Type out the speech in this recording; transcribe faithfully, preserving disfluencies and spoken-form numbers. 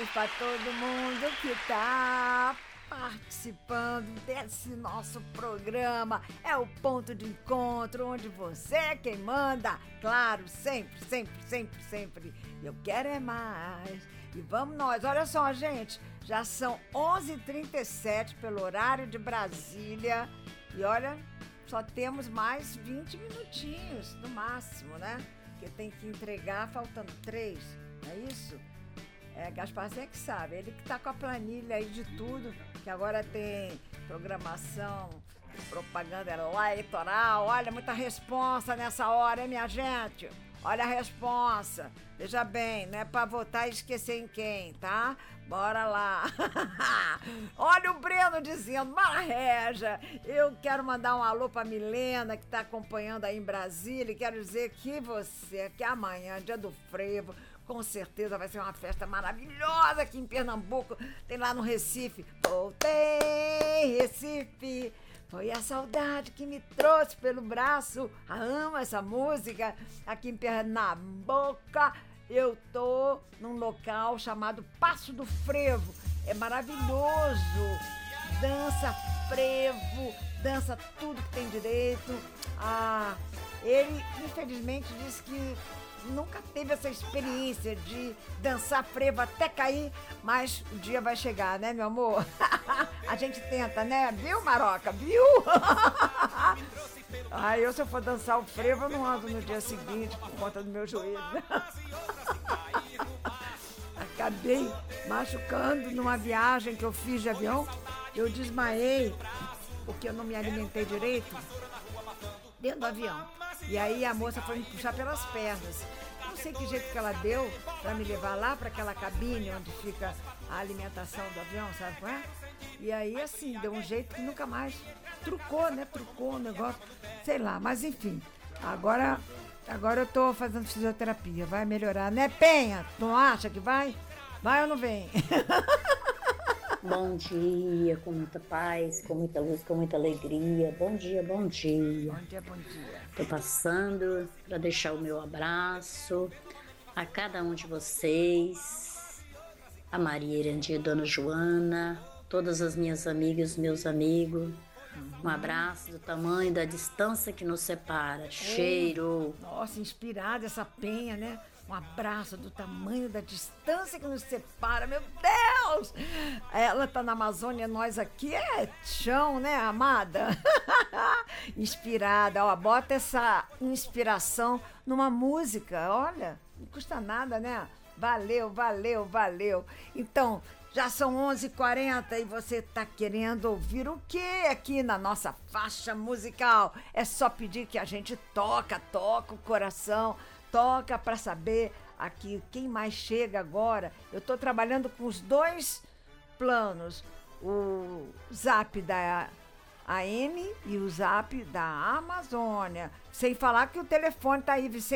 para todo mundo que tá participando desse nosso programa. É o ponto de encontro onde você é quem manda. Claro, sempre, sempre, sempre, sempre. Eu quero é mais. E vamos nós. Olha só, gente. Já são onze e trinta e sete pelo horário de Brasília. E olha, só temos mais vinte minutinhos no máximo, né? Porque tem que entregar faltando três. Não é isso? É, Gasparzinho é que sabe, ele que tá com a planilha aí de tudo, que agora tem programação, propaganda eleitoral, olha, muita responsa nessa hora, hein, minha gente? Olha a responsa. Veja bem, não é pra votar e esquecer em quem, tá? Bora lá. Olha o Breno dizendo, Mara Regia, eu quero mandar um alô pra Milena, que tá acompanhando aí em Brasília, e quero dizer que você, que amanhã, dia do frevo, com certeza vai ser uma festa maravilhosa aqui em Pernambuco, tem lá no Recife. Voltei, Recife. Foi a saudade que me trouxe pelo braço. Ah, amo essa música. Aqui em Pernambuco, eu tô num local chamado Passo do Frevo. É maravilhoso. Dança frevo, dança tudo que tem direito. Ah, ele, infelizmente, disse que nunca teve essa experiência de dançar frevo até cair, mas o dia vai chegar, né, meu amor? A gente tenta, né? Viu, Maroca? Viu? Ai, eu se eu for dançar o frevo, eu não ando no dia seguinte por conta do meu joelho. Acabei machucando numa viagem que eu fiz de avião. Eu desmaiei porque eu não me alimentei direito dentro do avião. E aí a moça foi me puxar pelas pernas. Não sei que jeito que ela deu para me levar lá para aquela cabine onde fica a alimentação do avião, sabe qual é? E aí, assim, deu um jeito que nunca mais trucou, né? Trucou o negócio, sei lá. Mas, enfim, agora, agora eu tô fazendo fisioterapia. Vai melhorar, né, Penha? Não acha que vai? Vai ou não vem? Bom dia, com muita paz, com muita luz, com muita alegria. Bom dia, bom dia. Bom dia, bom dia. Tô passando para deixar o meu abraço a cada um de vocês, a Maria Irandia, Dona Joana, todas as minhas amigas, meus amigos. Um abraço do tamanho da distância que nos separa. Cheiro. Nossa, inspirada essa Penha, né? Um abraço do tamanho da distância que nos separa. Meu Deus! Ela tá na Amazônia, nós aqui é chão, né, amada? Inspirada. Ó, bota essa inspiração numa música. Olha, não custa nada, né? Valeu, valeu, valeu. Então, já são onze e quarenta e você tá querendo ouvir o quê aqui na nossa faixa musical? É só pedir que a gente toca, toca o coração, toca para saber aqui quem mais chega agora. Eu tô trabalhando com os dois planos, o Zap da A M e o Zap da Amazônia. Sem falar que o telefone tá aí, Vicente.